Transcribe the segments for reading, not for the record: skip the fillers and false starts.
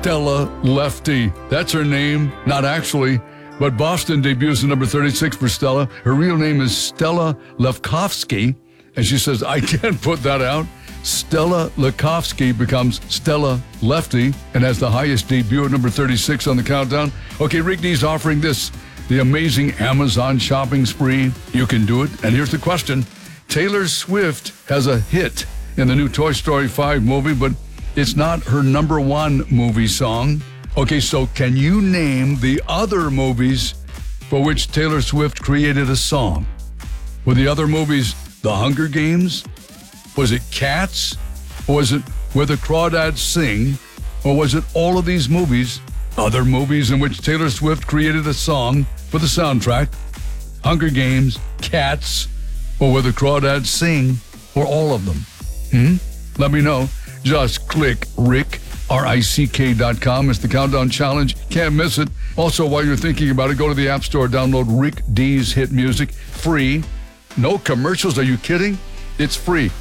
Stella Lefty. That's her name, not actually, but Boston debuts at number 36 for Stella. Her real name is Stella Lefkofsky, and she says, I can't put that out. Stella Lefkofsky becomes Stella Lefty and has the highest debut at number 36 on the countdown. Okay, Rick D's offering this, the amazing Amazon shopping spree. You can do it. And here's the question. Taylor Swift has a hit in the new Toy Story 5 movie, but it's not her number one movie song. Okay, so can you name the other movies for which Taylor Swift created a song? Were the other movies The Hunger Games? Was it Cats? Or was it Where the Crawdads Sing? Or was it all of these movies, other movies in which Taylor Swift created a song for the soundtrack? Hunger Games, Cats, or Where the Crawdads Sing, or all of them? Let me know. Just click Rick, RICK.com. It's the Countdown Challenge. Can't miss it. Also, while you're thinking about it, go to the App Store, download Rick D's Hit Music. Free. No commercials. Are you kidding? It's free.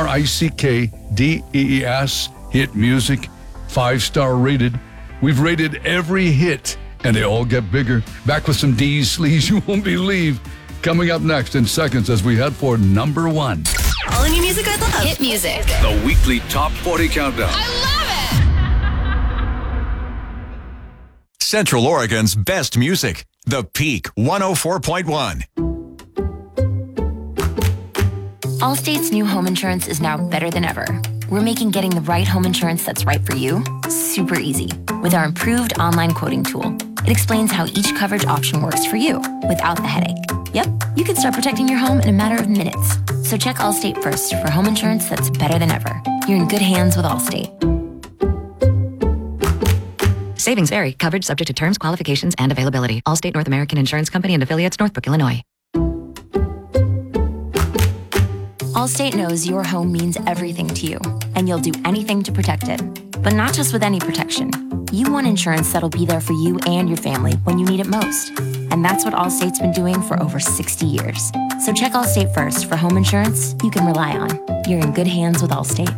RICKDEES, Hit Music, 5-star rated. We've rated every hit, and they all get bigger. Back with some D's sleaze you won't believe. Coming up next in seconds as we head for number one. All the new music I love. Hit music. The weekly Top 40 Countdown. I love it! Central Oregon's best music. The Peak 104.1. Allstate's new home insurance is now better than ever. We're making getting the right home insurance that's right for you super easy with our improved online quoting tool. It explains how each coverage option works for you without the headache. Yep, you can start protecting your home in a matter of minutes. So check Allstate first for home insurance that's better than ever. You're in good hands with Allstate. Savings vary. Coverage subject to terms, qualifications, and availability. Allstate North American Insurance Company and affiliates, Northbrook, Illinois. Allstate knows your home means everything to you, and you'll do anything to protect it. But not just with any protection. You want insurance that'll be there for you and your family when you need it most. And that's what Allstate's been doing for over 60 years. So check Allstate first for home insurance you can rely on. You're in good hands with Allstate.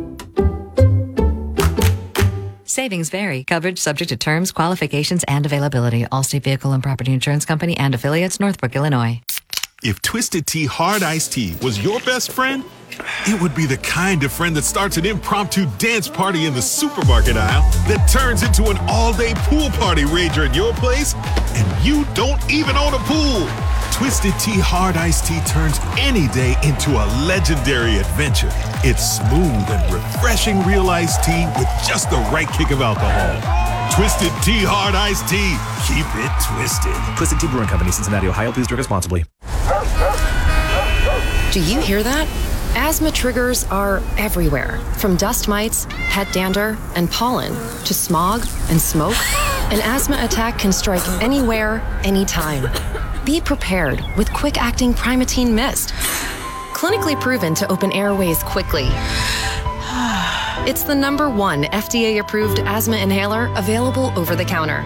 Savings vary. Coverage subject to terms, qualifications, and availability. Allstate Vehicle and Property Insurance Company and affiliates, Northbrook, Illinois. If Twisted Tea Hard Iced Tea was your best friend, it would be the kind of friend that starts an impromptu dance party in the supermarket aisle that turns into an all-day pool party rager at your place, and you don't even own a pool. Twisted Tea Hard Iced Tea turns any day into a legendary adventure. It's smooth and refreshing real iced tea with just the right kick of alcohol. Twisted Tea Hard Iced Tea. Keep it twisted. Twisted Tea Brewing Company, Cincinnati, Ohio. Please drink responsibly. Do you hear that? Asthma triggers are everywhere, from dust mites, pet dander, and pollen, to smog and smoke. An asthma attack can strike anywhere, anytime. Be prepared with quick-acting Primatene Mist. Clinically proven to open airways quickly. It's the #1 FDA-approved asthma inhaler available over the counter.